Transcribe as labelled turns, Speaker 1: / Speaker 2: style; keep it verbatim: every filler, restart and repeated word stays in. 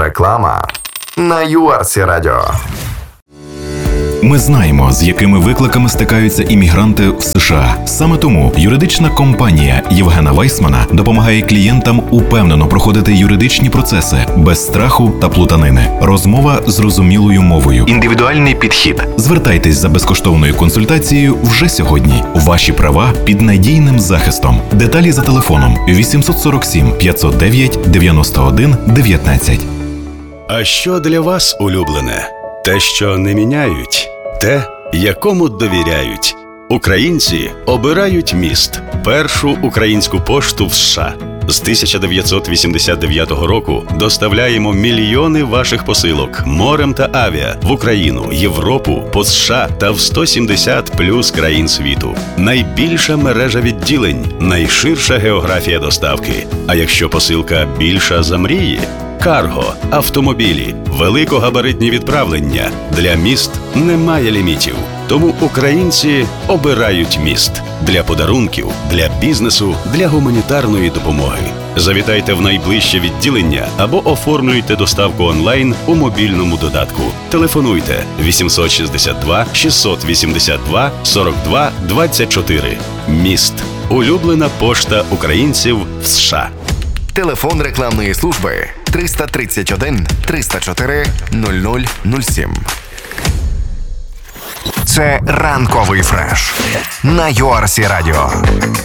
Speaker 1: Реклама на ю ар сі Радіо.
Speaker 2: Ми знаємо, з якими викликами стикаються іммігранти в США. Саме тому юридична компанія Євгена Вайсмана допомагає клієнтам упевнено проходити юридичні процеси без страху та плутанини. Розмова зрозумілою мовою. Індивідуальний підхід. Звертайтесь за безкоштовною консультацією вже сьогодні. Ваші права під надійним захистом. Деталі за телефоном вісім сорок сім п'ятсот дев'ять дев'яносто один дев'ятнадцять.
Speaker 3: А що для вас улюблене? Те, що не міняють, те, якому довіряють. Українці обирають міст – першу українську пошту в США. З тисяча дев'ятсот вісімдесят дев'ятого року доставляємо мільйони ваших посилок морем та авіа в Україну, Європу, по США та в сто сімдесят плюс країн світу. Найбільша мережа відділень, найширша географія доставки. А якщо посилка більша за мрії – карго, автомобілі, великогабаритні відправлення. Для міст немає лімітів. Тому українці обирають міст. Для подарунків, для бізнесу, для гуманітарної допомоги. Завітайте в найближче відділення або оформлюйте доставку онлайн у мобільному додатку. Телефонуйте вісімсот шістдесят два шістсот вісімдесят два сорок два двадцять чотири. Міст. Улюблена пошта українців в США.
Speaker 1: Телефон рекламної служби триста тридцять один триста чотири нуль нуль нуль сім. Це ранковий фреш на ю ар сі Радіо.